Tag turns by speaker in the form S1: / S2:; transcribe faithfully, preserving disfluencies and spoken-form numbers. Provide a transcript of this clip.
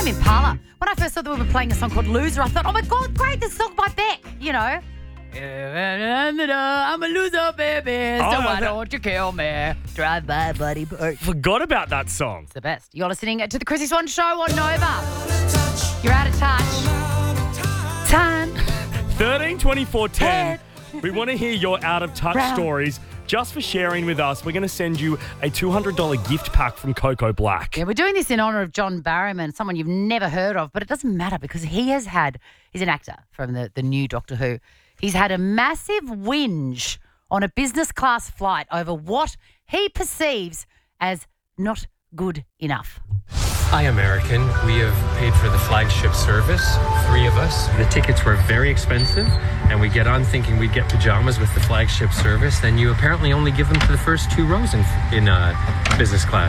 S1: Tame Impala. When I first saw that we were playing a song called Loser, I thought, oh my God, great, this song by Beck, you know. I'm a loser, baby, so
S2: Oh,
S1: why
S2: that-
S1: don't you kill me? Drive by, buddy, bird.
S2: Forgot about that song.
S1: It's the best. You're listening to the Chrissy Swan Show on Nova. You're out of touch. Time.
S2: thirteen twenty-four ten. We want to hear your out-of-touch
S1: Round.
S2: stories. Just for sharing with us, we're going to send you a two hundred dollars gift pack from Coco Black.
S1: Yeah, we're doing this in honour of John Barrowman, someone you've never heard of, but it doesn't matter because he has had, he's an actor from the, the new Doctor Who. He's had a massive whinge on a business class flight over what he perceives as not good enough.
S3: Hi, American. We have paid for the flagship service, three of us. The tickets were very expensive, and we get on thinking we'd get pajamas with the flagship service. Then you apparently only give them to the first two rows in, in uh, business class.